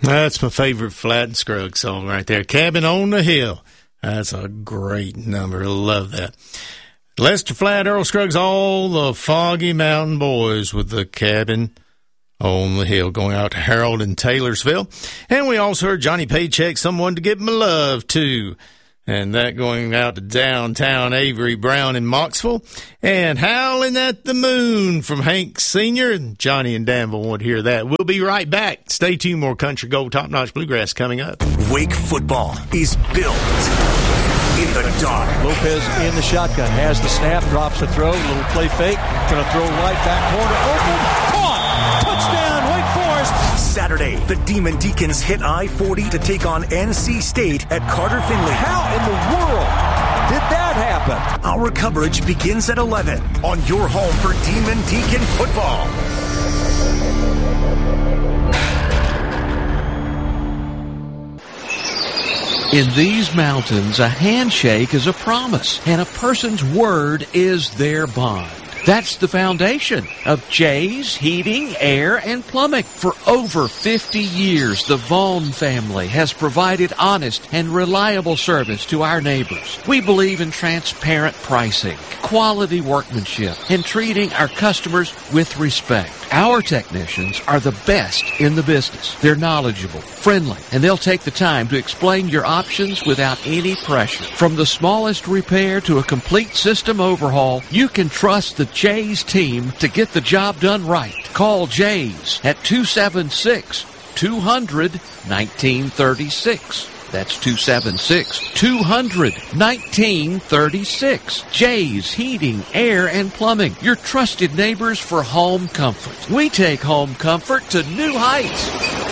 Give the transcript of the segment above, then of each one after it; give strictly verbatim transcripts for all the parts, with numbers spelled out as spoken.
That's my favorite Flat and Scruggs song right there. Cabin on the Hill. That's a great number. I love that. Lester Flatt, Earl Scruggs, all the Foggy Mountain Boys with the Cabin on the Hill, going out to Harold in Taylorsville. And we also heard Johnny Paycheck, Someone to Give My Love To. And that going out to downtown Avery Brown in Moxville. And Howling at the Moon from Hank Senior And Johnny and Danville want to hear that. We'll be right back. Stay tuned. More Country Gold Top Notch Bluegrass coming up. Wake football is built in the dark. Lopez in the shotgun. Has the snap. Drops the throw. Little play fake. Going to throw right back corner. Open. Caught. Touchdown. Wake Forest. Saturday, the Demon Deacons hit I forty to take on N C State at Carter Finley. How in the world did that happen? Our coverage begins at eleven on your home for Demon Deacon football. In these mountains, a handshake is a promise, and a person's word is their bond. That's the foundation of Jay's Heating, Air, and Plumbing. For over fifty years, the Vaughn family has provided honest and reliable service to our neighbors. We believe in transparent pricing, quality workmanship, and treating our customers with respect. Our technicians are the best in the business. They're knowledgeable, friendly, and they'll take the time to explain your options without any pressure. From the smallest repair to a complete system overhaul, you can trust the Jay's team to get the job done right. Call Jay's at two seven six, two hundred, nineteen thirty-six. That's two seven six, two hundred, nineteen thirty-six. Jay's Heating, Air, and Plumbing. Your trusted neighbors for home comfort. We take home comfort to new heights.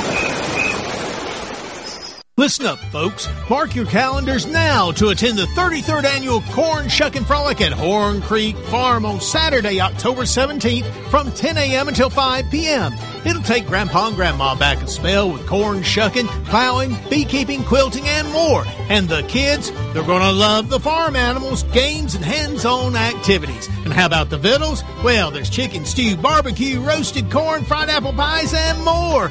Listen up, folks. Mark your calendars now to attend the thirty-third Annual Corn Shuckin' Frolic at Horn Creek Farm on Saturday, October seventeenth from ten a.m. until five p.m. It'll take Grandpa and Grandma back a spell with corn shucking, plowing, beekeeping, quilting, and more. And the kids, they're going to love the farm animals, games, and hands-on activities. And how about the victuals? Well, there's chicken stew, barbecue, roasted corn, fried apple pies, and more.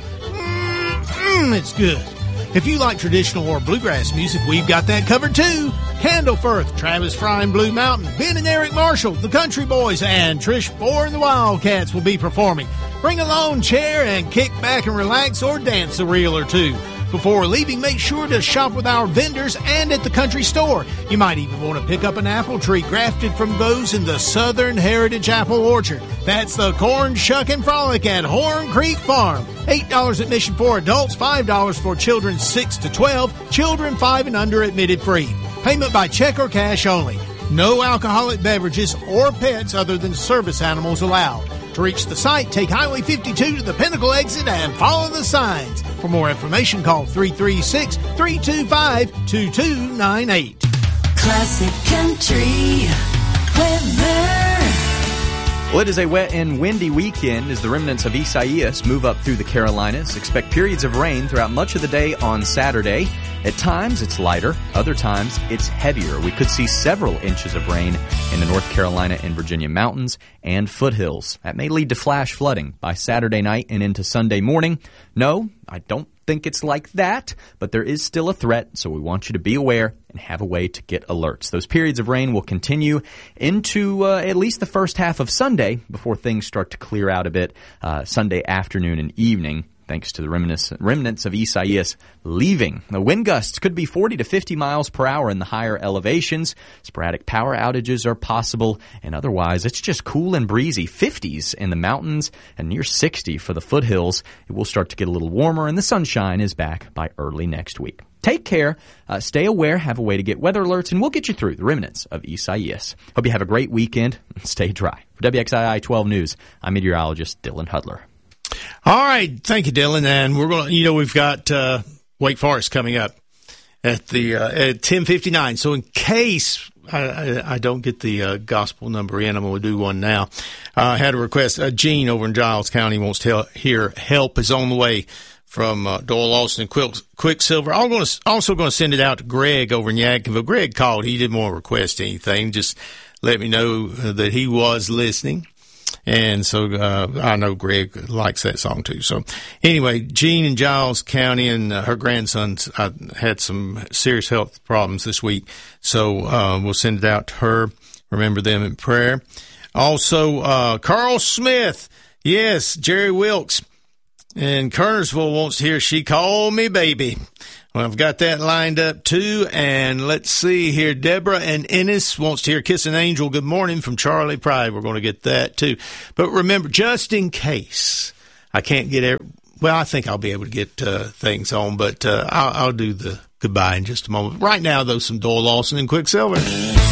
Mmm, it's good. If you like traditional or bluegrass music, we've got that covered too. Candle Firth, Travis Fry and Blue Mountain, Ben and Eric Marshall, the Country Boys, and Trish Bohr and the Wildcats will be performing. Bring a lawn chair and kick back and relax or dance a reel or two. Before leaving, make sure to shop with our vendors and at the country store. You might even want to pick up an apple tree grafted from those in the Southern Heritage Apple Orchard. That's the Corn Shuckin' Frolic at Horn Creek Farm. eight dollars admission for adults, five dollars for children six to twelve, children five and under admitted free. Payment by check or cash only. No alcoholic beverages or pets other than service animals allowed. To reach the site, take Highway fifty-two to the Pinnacle exit and follow the signs. For more information, call three three six, three two five, two two nine eight. Classic Country Weather. Well, it is a wet and windy weekend as the remnants of Isaias move up through the Carolinas. Expect periods of rain throughout much of the day on Saturday. At times, it's lighter. Other times, it's heavier. We could see several inches of rain in the North Carolina and Virginia mountains and foothills. That may lead to flash flooding by Saturday night and into Sunday morning. No, I don't think it's like that, but there is still a threat, so we want you to be aware and have a way to get alerts. Those periods of rain will continue into uh, at least the first half of Sunday before things start to clear out a bit uh, Sunday afternoon and evening, thanks to the remnants, remnants of Isaias leaving. The wind gusts could be forty to fifty miles per hour in the higher elevations. Sporadic power outages are possible, and otherwise it's just cool and breezy. fifties in the mountains and near sixty for the foothills. It will start to get a little warmer, and the sunshine is back by early next week. Take care, uh, stay aware, have a way to get weather alerts, and we'll get you through the remnants of Isaias. Hope you have a great weekend and stay dry. For W X I I twelve News, I'm meteorologist Dylan Hudler. All right. Thank you, Dylan. And we're going to, you know, we've got uh, Wake Forest coming up at the uh, at ten fifty-nine. So in case I, I, I don't get the uh, gospel number in, I'm going to do one now. I uh, had a request. Uh, Gene over in Giles County wants to tell, hear help is on the way from uh, Doyle Austin and Quick, Quicksilver. I'm going to, also going to send it out to Greg over in Yadkinville. Greg called. He didn't want to request anything. Just let me know that he was listening. And so uh, I know Greg likes that song too. So anyway, Jean in Giles County and uh, her grandsons uh, had some serious health problems this week. So uh, we'll send it out to her. Remember them in prayer. Also, uh, Carl Smith. Yes, Jerry Wilkes in Kernersville wants to hear She Called Me Baby. Well, I've got that lined up, too. And let's see here. Deborah and Ennis wants to hear Kiss an Angel. Good morning from Charlie Pride. We're going to get that, too. But remember, just in case I can't get every, well, I think I'll be able to get uh, things on, but uh, I'll, I'll do the goodbye in just a moment. Right now, though, some Doyle Lawson and Quicksilver.